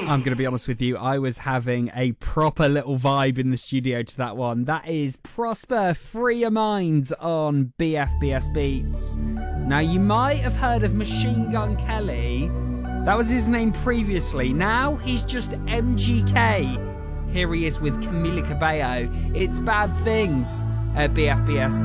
I'm going to be honest with you, I was having a proper little vibe in the studio to that one. That is Prosper, Free Your Mind on BFBS Beats. Now, you might have heard of Machine Gun Kelly. That was his name previously. Now, he's just MGK. Here he is with Camila Cabello. It's Bad Things at BFBS